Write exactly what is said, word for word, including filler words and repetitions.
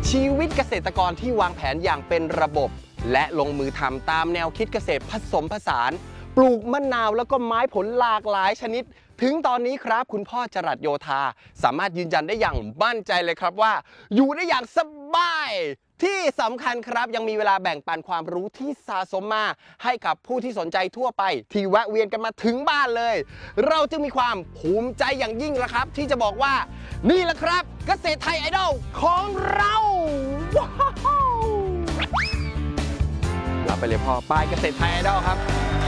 ชีวิตเกษตรกรที่วางแผนอย่างเป็นระบบและลงมือทำตามแนวคิดเกษตรผสมผสานปลูกมะนาวแล้วก็ไม้ผลหลากหลายชนิดถึงตอนนี้ครับคุณพ่อจรัสโยธาสามารถยืนยันได้อย่างมั่นใจเลยครับว่าอยู่ได้อย่างสบายที่สำคัญครับยังมีเวลาแบ่งปันความรู้ที่สะสมมาให้กับผู้ที่สนใจทั่วไปที่แวะเวียนกันมาถึงบ้านเลยเราจึงมีความภูมิใจอย่างยิ่งละครับที่จะบอกว่านี่แหละครับเกษตรไทยไอดอลของเราว้าวรับไปเลยพ่อป้ายเกษตรไทยไอดอลครับ